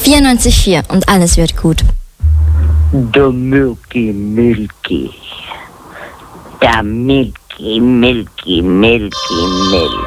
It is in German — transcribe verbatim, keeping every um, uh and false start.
vierundneunzig Komma vier und alles wird gut. Der Milky Milky. Der Milky Milky Milky Milky.